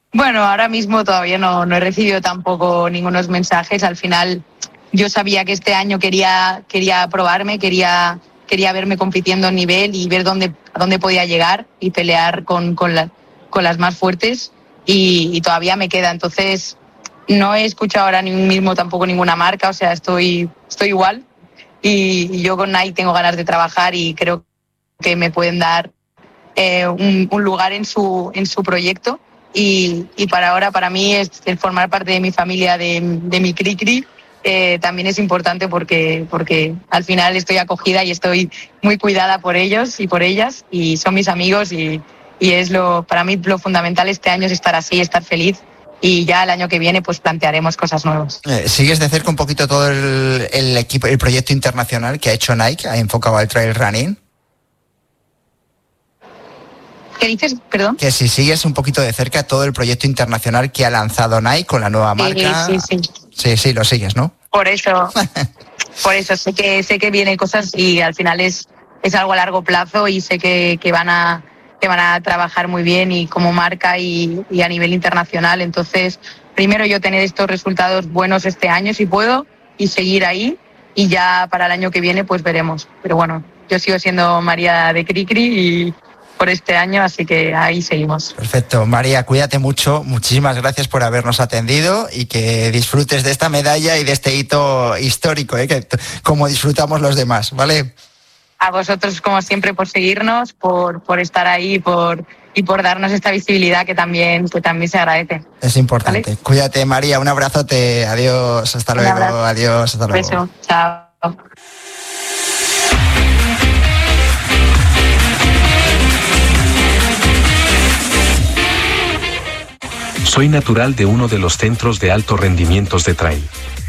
Bueno, ahora mismo todavía no he recibido tampoco ningunos mensajes. Al final yo sabía que este año quería probarme, quería verme compitiendo a nivel y ver a dónde podía llegar y pelear con las más fuertes y todavía me queda. Entonces no he escuchado ahora mismo tampoco ninguna marca, o sea, estoy igual y yo con Nike tengo ganas de trabajar y creo que me pueden dar un lugar en su proyecto. Y para mí es el formar parte de mi familia, de mi cri-cri, también es importante porque al final estoy acogida y estoy muy cuidada por ellos y por ellas y son mis amigos y es para mí lo fundamental este año es estar así, estar feliz y ya el año que viene pues plantearemos cosas nuevas. ¿Sigues de cerca un poquito todo el equipo, el proyecto internacional que ha hecho Nike, ha enfocado al trail running? ¿Qué dices? Perdón. Que si sigues un poquito de cerca todo el proyecto internacional que ha lanzado Nike con la nueva marca. Sí, lo sigues, ¿no? Por eso sé que vienen cosas y al final es algo a largo plazo y sé que van a trabajar muy bien y como marca y a nivel internacional. Entonces, primero yo tener estos resultados buenos este año si puedo y seguir ahí y ya para el año que viene pues veremos. Pero bueno, yo sigo siendo María de Cricri y por este año, así que ahí seguimos. Perfecto. María, cuídate mucho. Muchísimas gracias por habernos atendido y que disfrutes de esta medalla y de este hito histórico, que como disfrutamos los demás, ¿vale? A vosotros, como siempre, por seguirnos, por estar ahí y por darnos esta visibilidad que también se agradece. Es importante. ¿Vale? Cuídate, María. Un abrazote. Adiós. Hasta luego. Adiós. Hasta luego. Beso. Chao. Soy natural de uno de los centros de alto rendimiento de trail.